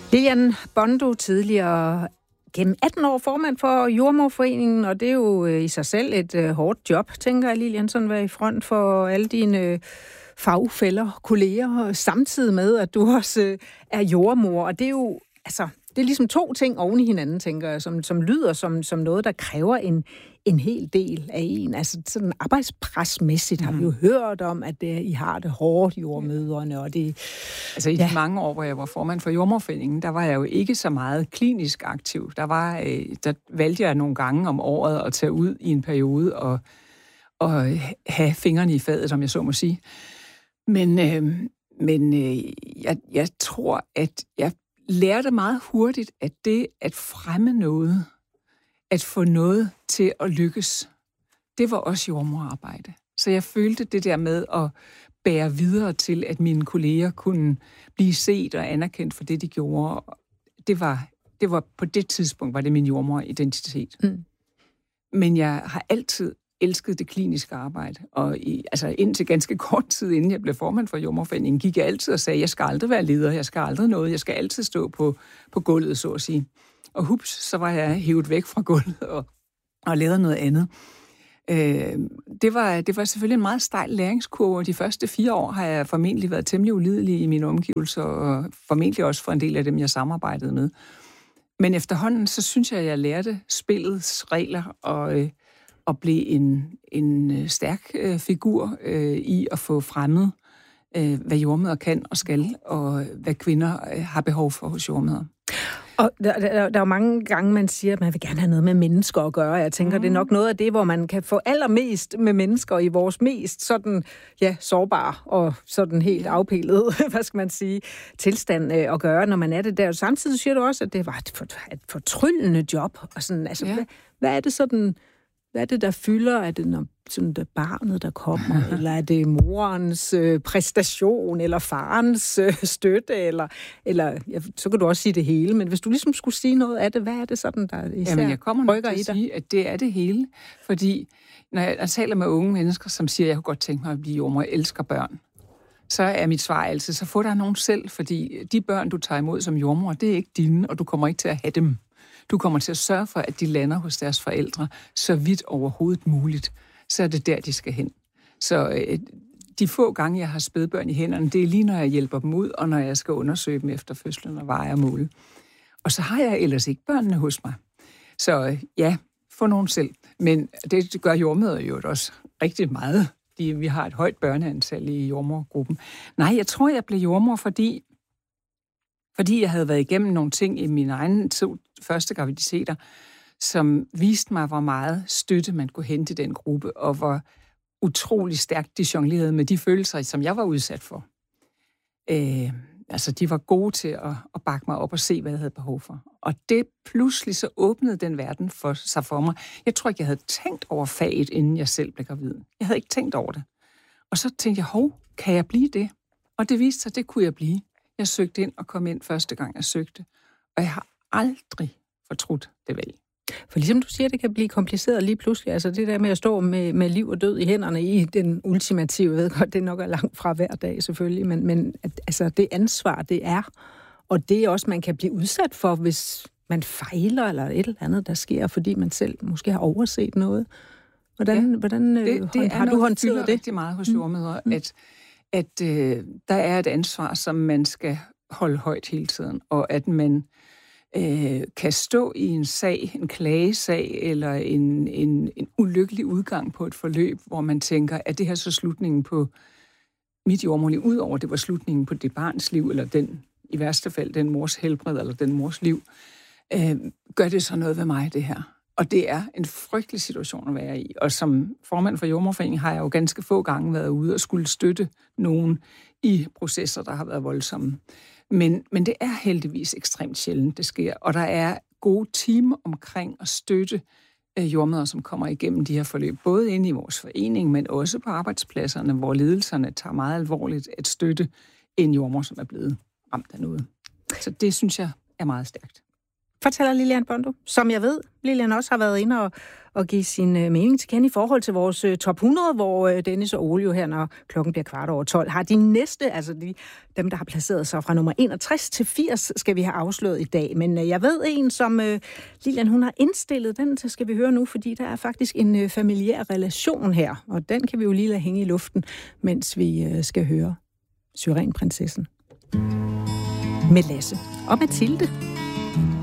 Lilian Bondo, tidligere gennem 18 år formand for Jordemoderforeningen, og det er jo i sig selv et hårdt job, tænker jeg, Lilian, sådan være i front for alle dine fagfæller, kolleger, samtidig med, at du også er jordemoder. Og det er jo, altså, det er ligesom to ting oven i hinanden, tænker jeg, som lyder som noget, der kræver en hel del af en. Altså sådan arbejdspresmæssigt har vi jo hørt om, at I har det hårdt, jordemødrene, og det... Altså i de mange år, hvor jeg var formand for Jordemoderforeningen, der var jeg jo ikke så meget klinisk aktiv. Der valgte jeg nogle gange om året at tage ud i en periode og have fingrene i fadet, som jeg så må sige. Men jeg tror, at jeg lærte meget hurtigt, at det at fremme noget, at få noget til at lykkes, det var også jordemoderarbejde. Så jeg følte det der med at bære videre til, at mine kolleger kunne blive set og anerkendt for det, de gjorde. Det var på det tidspunkt, var det min jordemoderidentitet. Men jeg har altid elsket det kliniske arbejde, og indtil ganske kort tid, inden jeg blev formand for Jordemoderforeningen, gik jeg altid og sagde, jeg skal aldrig være leder, jeg skal aldrig noget, jeg skal altid stå på gulvet, så at sige. Og hups, så var jeg hævet væk fra gulvet og lavede noget andet. Det var selvfølgelig en meget stejl læringskurve, og de første 4 år har jeg formentlig været temmelig ulidelig i mine omgivelser, og formentlig også for en del af dem, jeg samarbejdede med. Men efterhånden, så synes jeg lærte spillets regler, og blev en stærk figur i at få fremmet, hvad jordemødre kan og skal, og hvad kvinder har behov for hos jordemødre. Og der er jo mange gange, man siger, at man vil gerne have noget med mennesker at gøre. Jeg tænker, det er nok noget af det, hvor man kan få allermest med mennesker i vores mest sådan, sårbare og sådan helt afpillet, hvad skal man sige, tilstand at gøre, når man er det der. Samtidig siger du også, at det var et fortryllende job. Og sådan, altså, hvad er det sådan... Hvad er det, der fylder? Er det, når sådan, det barnet, der kommer? Eller er det morens præstation? Eller farens støtte? Eller så kan du også sige det hele. Men hvis du ligesom skulle sige noget af det, hvad er det sådan, der især Jamen, jeg kommer rykker nok til i dig? at sige, at det er det hele. Fordi når jeg taler med unge mennesker, som siger, at jeg kunne godt tænke mig at blive jordemoder, jeg elsker børn, så er mit svar altid, så få dig nogen selv. Fordi de børn, du tager imod som jordemoder, det er ikke dine, og du kommer ikke til at have dem. Du kommer til at sørge for, at de lander hos deres forældre så vidt overhovedet muligt. Så er det der, de skal hen. Så de få gange, jeg har spædbørn i hænderne, det er lige, når jeg hjælper dem ud, og når jeg skal undersøge dem efter fødslen og veje og måle. Og så har jeg ellers ikke børnene hos mig. Så få nogen selv. Men det gør jordemødre jo også rigtig meget. Vi har et højt børneantal i jordemodergruppen. Nej, jeg tror, jeg blev jordemoder, fordi jeg havde været igennem nogle ting i mine egne 2 første graviditeter, som viste mig, hvor meget støtte man kunne hente i den gruppe, og hvor utrolig stærkt de jonglerede med de følelser, som jeg var udsat for. De var gode til at bakke mig op og se, hvad jeg havde behov for. Og det pludselig så åbnede den verden sig for mig. Jeg tror ikke, jeg havde tænkt over faget, inden jeg selv blev gravid. Jeg havde ikke tænkt over det. Og så tænkte jeg, kan jeg blive det? Og det viste sig, at det kunne jeg blive. Jeg søgte ind og kom ind første gang, jeg søgte. Og jeg har aldrig fortrudt det valg. For ligesom du siger, det kan blive kompliceret lige pludselig. Altså det der med at stå med liv og død i hænderne i den ultimative, ved godt, det nok er langt fra hver dag selvfølgelig, men altså det ansvar, det er, og det er også, man kan blive udsat for, hvis man fejler eller et eller andet, der sker, fordi man selv måske har overset noget. Hvordan har du håndteret det? Det rigtig meget hos jordemødre, at der er et ansvar, som man skal holde højt hele tiden, og at man kan stå i en sag, en klagesag, eller en ulykkelig udgang på et forløb, hvor man tænker, at det her så slutningen på mit jordemoderliv, udover det var slutningen på det barns liv, eller i værste fald den mors helbred, eller den mors liv, gør det så noget ved mig, det her? Og det er en frygtelig situation at være i. Og som formand for Jordemoderforeningen har jeg jo ganske få gange været ude og skulle støtte nogen i processer, der har været voldsomme. Men det er heldigvis ekstremt sjældent, det sker. Og der er gode team omkring at støtte jordemødre, som kommer igennem de her forløb. Både inde i vores forening, men også på arbejdspladserne, hvor ledelserne tager meget alvorligt at støtte en jordemoder, som er blevet ramt af noget. Så det synes jeg er meget stærkt. fortæller Lilian Bondo, som jeg ved, Lilian også har været inde og give sin mening til kende i forhold til vores top 100, hvor Dennis og Ole jo her, når klokken bliver 12:15, har de næste, altså dem, der har placeret sig fra nummer 61 til 80, skal vi have afslået i dag. Men jeg ved en, som Lilian, hun har indstillet, den skal vi høre nu, fordi der er faktisk en familiær relation her, og den kan vi jo lige lade hænge i luften, mens vi skal høre Syrenprinsessen med Lasse og Mathilde.